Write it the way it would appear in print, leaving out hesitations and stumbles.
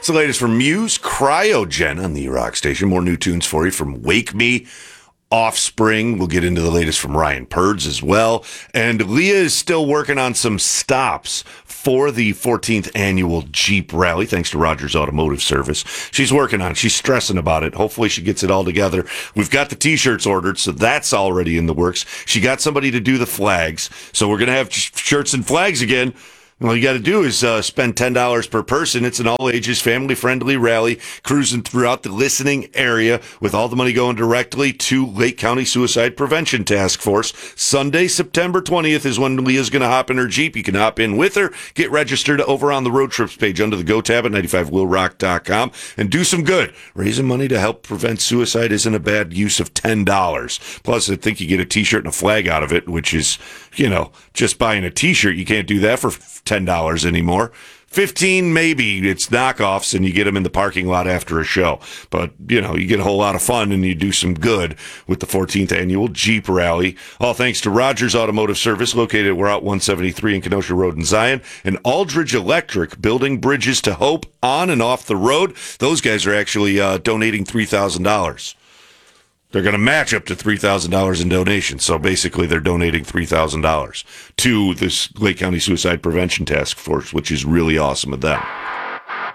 It's the latest from Muse, Cryogen on the Rock Station. More new tunes for you from Wake Me, Offspring. We'll get into the latest from Ryan Purds as well. And Leah is still working on some stops for the 14th annual Jeep Rally, thanks to Rogers Automotive Service. She's working on it. She's stressing about it. Hopefully she gets it all together. We've got the T-shirts ordered, so that's already in the works. She got somebody to do the flags, so we're going to have shirts and flags again. All you got to do is spend $10 per person. It's an all-ages, family-friendly rally cruising throughout the listening area with all the money going directly to Lake County Suicide Prevention Task Force. Sunday, September 20th is when Leah's going to hop in her Jeep. You can hop in with her. Get registered over on the road trips page under the Go tab at 95willrock.com and do some good. Raising money to help prevent suicide isn't a bad use of $10. Plus, I think you get a T-shirt and a flag out of it, which is, just buying a T-shirt. You can't do that for $10 anymore. $15 maybe. It's knockoffs and you get them in the parking lot after a show. But, you get a whole lot of fun and you do some good with the 14th annual Jeep Rally. All thanks to Rogers Automotive Service, located at Route 173 in Kenosha Road in Zion, and Aldridge Electric, building bridges to hope on and off the road. Those guys are actually donating $3,000. They're going to match up to $3,000 in donations. So basically, they're donating $3,000 to this Lake County Suicide Prevention Task Force, which is really awesome of them.